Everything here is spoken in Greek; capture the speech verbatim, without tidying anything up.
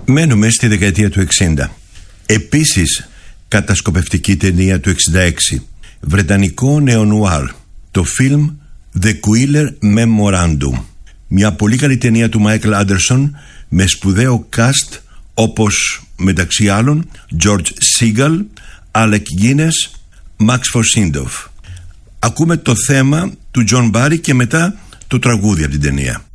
Μένουμε στη δεκαετία του εξήντα. Επίσης κατασκοπευτική ταινία του εξήντα έξι, βρετανικό νεονουάρ, το φιλμ The Quiller Memorandum. Μια πολύ καλή ταινία του Μάικλ Άντερσον με σπουδαίο cast όπως μεταξύ άλλων George Segal, Alec Guinness, Max von Sydow. Ακούμε το θέμα του John Barry και μετά το τραγούδι από την ταινία.